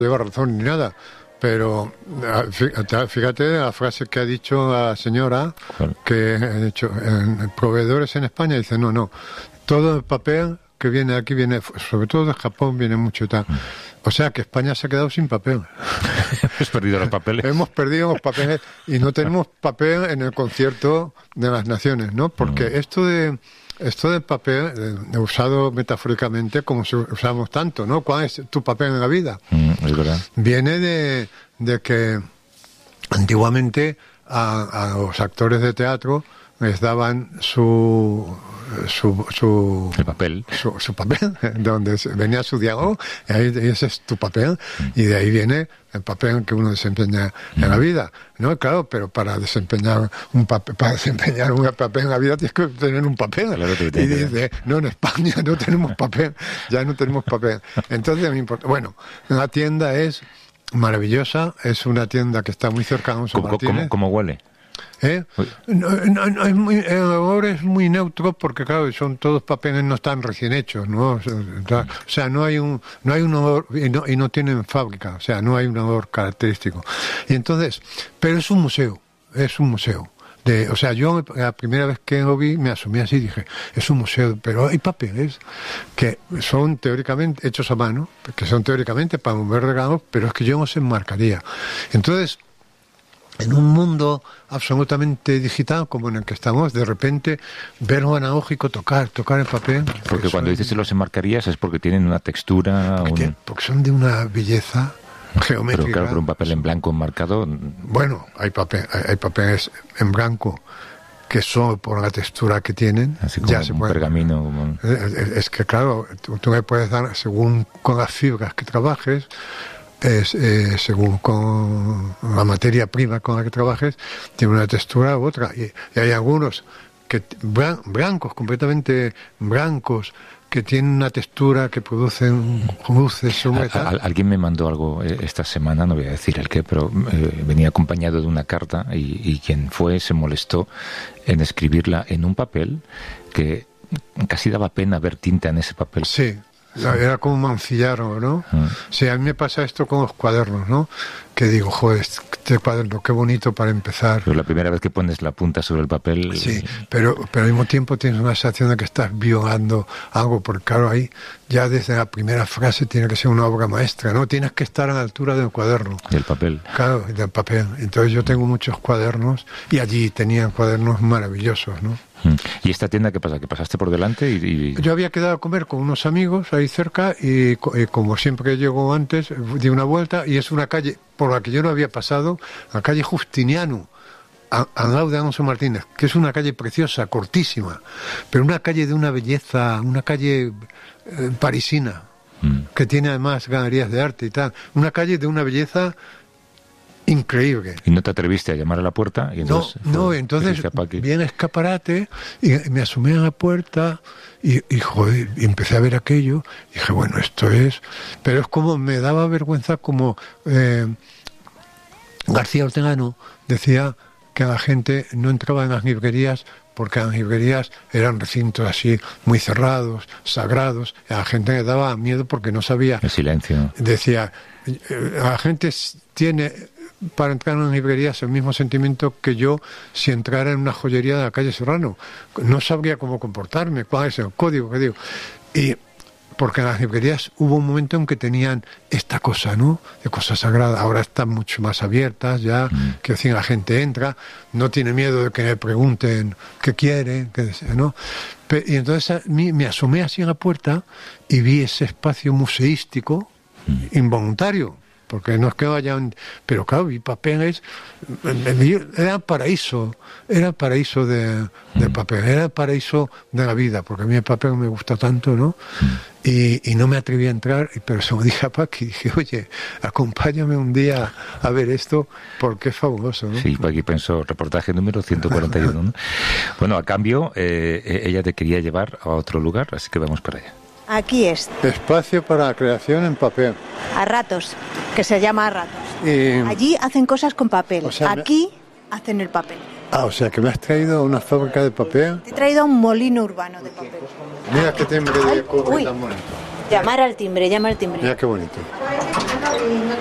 lleva razón ni nada, pero fíjate la frase que ha dicho la señora, que ha dicho, proveedores en España, dice, no, todo el papel que viene aquí viene, sobre todo de Japón, viene mucho y tal. O sea que España se ha quedado sin papel. Hemos perdido los papeles. Hemos perdido los papeles y no tenemos papel en el concierto de las naciones, ¿no? Porque esto del papel, usado metafóricamente como si usamos tanto, ¿no? ¿Cuál es tu papel en la vida? Es verdad. Viene de que antiguamente a los actores de teatro les daban su papel, donde venía su diálogo, y ahí ese es tu papel, y de ahí viene el papel que uno desempeña en la vida, ¿no? Claro, pero para desempeñar un papel en la vida tienes que tener un papel. Claro, y dice, no, en España no tenemos papel, ya no tenemos papel. Entonces, me importa. Bueno, la tienda es maravillosa, es una tienda que está muy cerca de Alonso Martínez. ¿Cómo huele? No, el olor es muy neutro porque claro, son todos papeles, no están recién hechos, ¿no? O sea, no hay un olor y no tienen fábrica, o sea, no hay un olor característico. Y entonces, pero es un museo. O sea, yo la primera vez que lo vi me asomé así y dije, es un museo, pero hay papeles que son teóricamente hechos a mano, que son teóricamente para mover regalos, pero es que yo no se enmarcaría. Entonces, en un mundo absolutamente digital como en el que estamos, de repente ver lo analógico, tocar el papel. Porque cuando dices que los enmarcarías es porque tienen una textura... Porque son de una belleza geométrica. Pero claro, por un papel en blanco enmarcado... Bueno, hay papeles en blanco que solo por la textura que tienen... Así como un pergamino. Es que claro, tú me puedes dar, según con las fibras que trabajes... según con la materia prima con la que trabajes, tiene una textura u otra. Y hay algunos que blancos, completamente blancos, que tienen una textura que producen luces. Alguien me mandó algo esta semana, no voy a decir el qué, pero venía acompañado de una carta y quien fue se molestó en escribirla en un papel que casi daba pena ver tinta en ese papel. Sí. Era como mancillarlo, ¿no? Sí, a mí me pasa esto con los cuadernos, ¿no? Que digo, joder, este cuaderno, qué bonito para empezar. Pero la primera vez que pones la punta sobre el papel... Sí, pero al mismo tiempo tienes una sensación de que estás violando algo, porque claro, ahí ya desde la primera frase tiene que ser una obra maestra, ¿no? Tienes que estar a la altura del cuaderno. Del papel. Claro, del papel. Entonces yo tengo muchos cuadernos y allí tenían cuadernos maravillosos, ¿no? ¿Y esta tienda qué pasa? ¿Que pasaste por delante? Yo había quedado a comer con unos amigos ahí cerca y como siempre llego antes, di una vuelta y es una calle por la que yo no había pasado, la calle Justiniano, al lado de Alonso Martínez, que es una calle preciosa, cortísima, pero una calle de una belleza, una calle parisina, que tiene además galerías de arte y tal, una calle de una belleza increíble. ¿Y no te atreviste a llamar a la puerta? Y entonces entonces viene escaparate y me asomé a la puerta y joder, y empecé a ver aquello y dije, bueno, esto es... Pero es como, me daba vergüenza como García Ortegano decía que la gente no entraba en las librerías porque las librerías eran recintos así muy cerrados, sagrados, y a la gente le daba miedo porque no sabía... El silencio. Decía, la gente tiene... para entrar en las librerías el mismo sentimiento que yo si entrara en una joyería de la calle Serrano. No sabría cómo comportarme, cuál es el código que digo. Y porque en las librerías hubo un momento en que tenían esta cosa, ¿no? De cosa sagrada. Ahora están mucho más abiertas ya, que decir, la gente entra, no tiene miedo de que le pregunten qué quiere, qué desea, ¿no? Y entonces me asomé así en la puerta y vi ese espacio museístico involuntario. Porque no es que vayan... Pero claro, vi papeles... Era paraíso del papel, era el paraíso de la vida, porque a mí el papel me gusta tanto, ¿no? Y no me atreví a entrar, pero se lo dije a Paqui, dije, oye, acompáñame un día a ver esto, porque es fabuloso, ¿no? Sí, Paqui pensó, reportaje número 141, ¿no? Bueno, a cambio, ella te quería llevar a otro lugar, así que vamos para allá. Aquí es. Espacio para la creación en papel. A ratos, que se llama a ratos. Allí hacen cosas con papel. O sea, aquí hacen el papel. O sea, que me has traído a una fábrica de papel. Te he traído a un molino urbano de papel. Mira qué timbre de cobre tan bonito. Llamar al timbre, llama al timbre. Mira qué bonito.